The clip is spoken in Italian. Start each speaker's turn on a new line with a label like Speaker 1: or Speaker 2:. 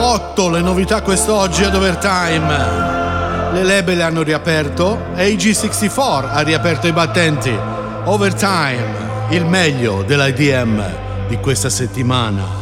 Speaker 1: 8 le novità quest'oggi ad Overtime. Le label hanno riaperto, AG64 ha riaperto i battenti. Overtime, il meglio dell'IDM di questa settimana.